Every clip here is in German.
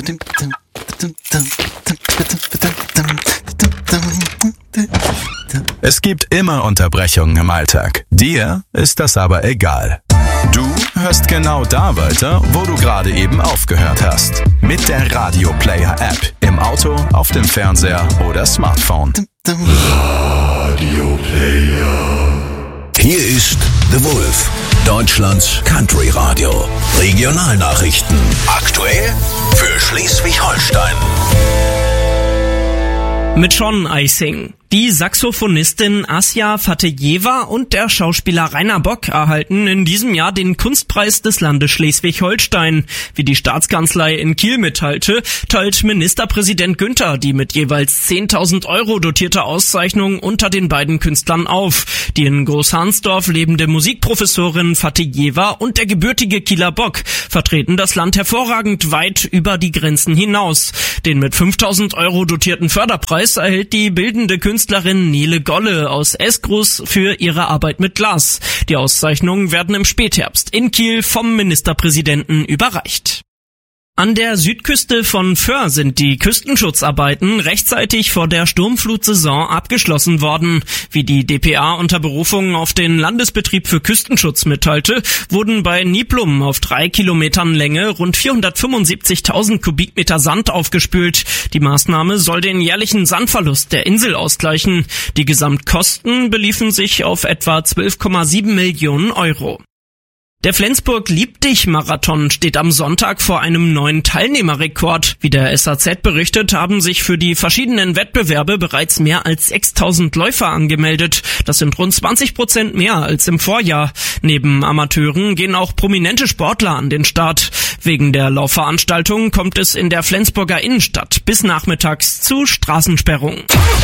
Es gibt immer Unterbrechungen im Alltag. Dir ist das aber egal. Du hörst genau da weiter, wo du gerade eben aufgehört hast. Mit der Radio Player App. Im Auto, auf dem Fernseher oder Smartphone. Radio Player. Hier ist The Wolf, Deutschlands Country Radio. Regionalnachrichten. Aktuell für Schleswig-Holstein. Mit Sean Eising. Die Saxophonistin Asja Fatejeva und der Schauspieler Rainer Bock erhalten in diesem Jahr den Kunstpreis des Landes Schleswig-Holstein. Wie die Staatskanzlei in Kiel mitteilte, teilt Ministerpräsident Günther die mit jeweils 10.000 € dotierte Auszeichnung unter den beiden Künstlern auf. Die in Großhansdorf lebende Musikprofessorin Fatejeva und der gebürtige Kieler Bock vertreten das Land hervorragend weit über die Grenzen hinaus. Den mit 5.000 € dotierten Förderpreis erhält die bildende Künstlerin Nele Golle aus Esgrus für ihre Arbeit mit Glas. Die Auszeichnungen werden im Spätherbst in Kiel vom Ministerpräsidenten überreicht. An der Südküste von Föhr sind die Küstenschutzarbeiten rechtzeitig vor der Sturmflutsaison abgeschlossen worden. Wie die dpa unter Berufung auf den Landesbetrieb für Küstenschutz mitteilte, wurden bei Niblum auf 3 Kilometern Länge rund 475.000 Kubikmeter Sand aufgespült. Die Maßnahme soll den jährlichen Sandverlust der Insel ausgleichen. Die Gesamtkosten beliefen sich auf etwa 12,7 Millionen €. Der Flensburg-Liebdich-Marathon steht am Sonntag vor einem neuen Teilnehmerrekord. Wie der SAZ berichtet, haben sich für die verschiedenen Wettbewerbe bereits mehr als 6.000 Läufer angemeldet. Das sind rund 20% mehr als im Vorjahr. Neben Amateuren gehen auch prominente Sportler an den Start. Wegen der Laufveranstaltung kommt es in der Flensburger Innenstadt bis nachmittags zu Straßensperrungen.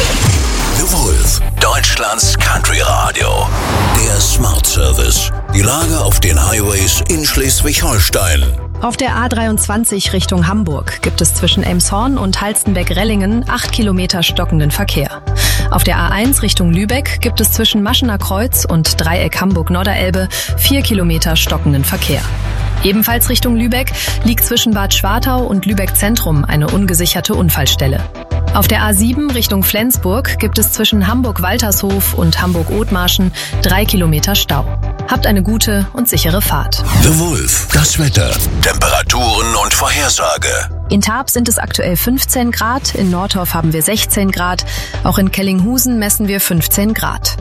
The Wolf, Deutschlands Country Radio. Der Smart Service. Die Lage auf den Highways in Schleswig-Holstein. Auf der A23 Richtung Hamburg gibt es zwischen Elmshorn und Halstenberg-Rellingen 8 Kilometer stockenden Verkehr. Auf der A1 Richtung Lübeck gibt es zwischen Maschener Kreuz und Dreieck Hamburg-Norderelbe 4 Kilometer stockenden Verkehr. Ebenfalls Richtung Lübeck liegt zwischen Bad Schwartau und Lübeck Zentrum eine ungesicherte Unfallstelle. Auf der A7 Richtung Flensburg gibt es zwischen Hamburg-Waltershof und Hamburg-Othmarschen 3 Kilometer Stau. Habt eine gute und sichere Fahrt. The Wolf, das Wetter, Temperaturen und Vorhersage. In Tarp sind es aktuell 15 Grad, in Nordorf haben wir 16 Grad, auch in Kellinghusen messen wir 15 Grad.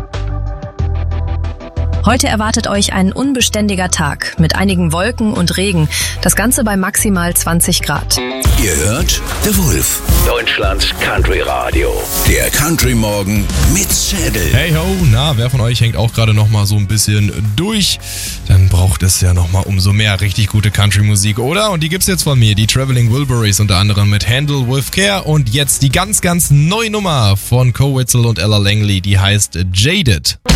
Heute erwartet euch ein unbeständiger Tag mit einigen Wolken und Regen. Das Ganze bei maximal 20 Grad. Ihr hört The Wolf, Deutschlands Country Radio. Der Country Morgen mit Zettel. Hey ho, na, wer von euch hängt auch gerade noch mal so ein bisschen durch? Dann braucht es ja noch mal umso mehr richtig gute Country-Musik, oder? Und die gibt's jetzt von mir, die Traveling Wilburys, unter anderem mit Handle with Care. Und jetzt die ganz, ganz neue Nummer von Koe Witzel und Ella Langley, die heißt Jaded.